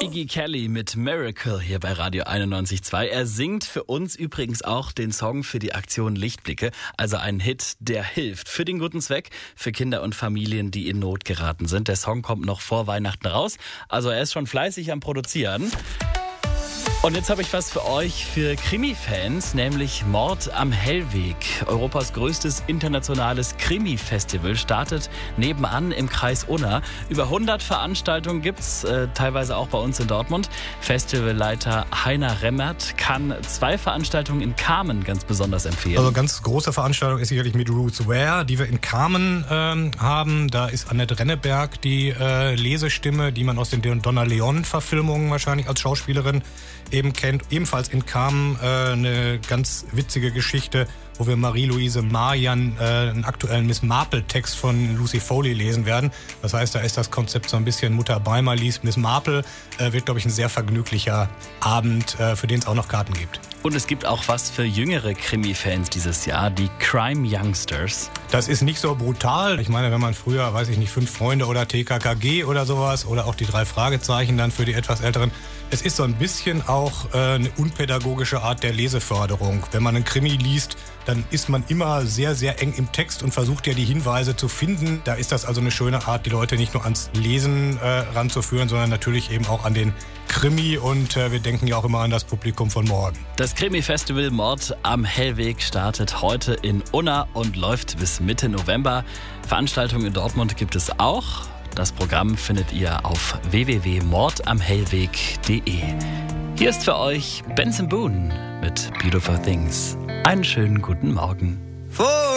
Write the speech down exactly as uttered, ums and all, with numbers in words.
Iggy Kelly mit Miracle hier bei Radio einundneunzig Komma zwei. Er singt für uns übrigens auch den Song für die Aktion Lichtblicke. Also ein Hit, der hilft. Für den guten Zweck, für Kinder und Familien, die in Not geraten sind. Der Song kommt noch vor Weihnachten raus. Also er ist schon fleißig am Produzieren. Und jetzt habe ich was für euch, für Krimi-Fans, nämlich Mord am Hellweg. Europas größtes internationales Krimi-Festival startet nebenan im Kreis Unna. Über hundert Veranstaltungen gibt's, äh, teilweise auch bei uns in Dortmund. Festivalleiter Heiner Remmert kann zwei Veranstaltungen in Kamen ganz besonders empfehlen. Also ganz große Veranstaltung ist sicherlich mit Roots Where, die wir in Kamen ähm, haben. Da ist Annette Renneberg die äh, Lesestimme, die man aus den Donna Leon-Verfilmungen wahrscheinlich als Schauspielerin eben kennt. Ebenfalls in Kamen äh, eine ganz witzige Geschichte, wo wir Marie-Louise Marian äh, einen aktuellen Miss Marple-Text von Lucy Foley lesen werden. Das heißt, da ist das Konzept so ein bisschen Mutter Beimer liest Miss Marple. Äh, wird, glaube ich, ein sehr vergnüglicher Abend, äh, für den es auch noch Karten gibt. Und es gibt auch was für jüngere Krimi-Fans dieses Jahr, die Crime Youngsters. Das ist nicht so brutal. Ich meine, wenn man früher, weiß ich nicht, Fünf Freunde oder T K K G oder sowas oder auch die drei Fragezeichen dann für die etwas Älteren. Es ist so ein bisschen auch äh, eine unpädagogische Art der Leseförderung. Wenn man einen Krimi liest, dann ist man immer sehr, sehr eng im Text und versucht ja die Hinweise zu finden. Da ist das also eine schöne Art, die Leute nicht nur ans Lesen äh, ranzuführen, sondern natürlich eben auch an den Krimi. Und äh, wir denken ja auch immer an das Publikum von morgen. Das Krimi-Festival Mord am Hellweg startet heute in Unna und läuft bis Mitte November. Veranstaltungen in Dortmund gibt es auch. Das Programm findet ihr auf w w w punkt mord am hellweg punkt d e. Hier ist für euch Benson Boone mit Beautiful Things. Einen schönen guten Morgen.